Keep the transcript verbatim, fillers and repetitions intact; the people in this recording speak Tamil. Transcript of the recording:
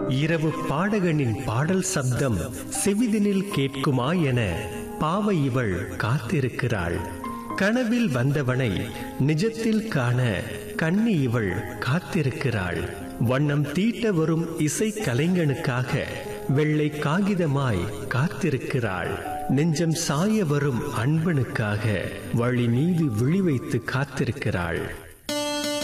இரவு பாடகனின் பாடல் சப்தம் செவிதினில் கேட்குமா என பாவை இவள் காத்திருக்கிறாள். கனவில் வந்தவனை நிஜத்தில் காண கண்ணி இவள் காத்திருக்கிறாள். வண்ணம் தீட்ட வரும் இசை கலைஞனுக்காக வெள்ளை காகிதமாய் காத்திருக்கிறாள். நெஞ்சம் சாய வரும் அன்பனுக்காக வழி மீது விழி வைத்து காத்திருக்கிறாள்.